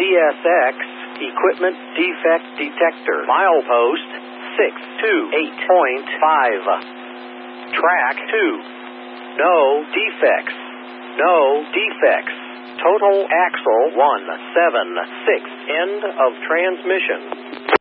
CSX Equipment Defect Detector. Milepost 628.5. Track 2. No defects. No defects. Total axle 176. End of transmission.